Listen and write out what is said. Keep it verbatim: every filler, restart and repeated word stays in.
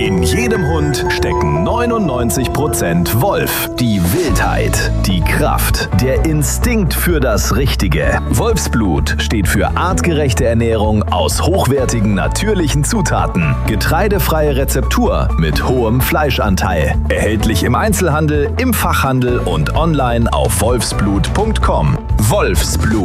In jedem Hund stecken neunundneunzig Prozent Wolf. Die Wildheit, die Kraft, der Instinkt für das Richtige. Wolfsblut steht für artgerechte Ernährung aus hochwertigen natürlichen Zutaten. Getreidefreie Rezeptur mit hohem Fleischanteil. Erhältlich im Einzelhandel, im Fachhandel und online auf wolfsblut punkt com. Wolfsblut.